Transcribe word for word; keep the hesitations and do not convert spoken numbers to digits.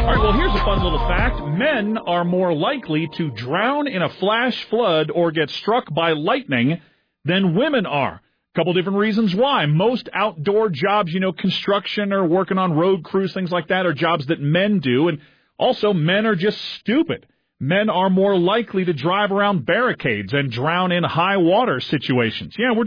All right, well, here's a fun little fact. Men are more likely to drown in a flash flood or get struck by lightning than women are. A couple different reasons why. Most outdoor jobs, you know, construction or working on road crews, things like that, are jobs that men do. And also, men are just stupid. Men are more likely to drive around barricades and drown in high water situations. Yeah, we're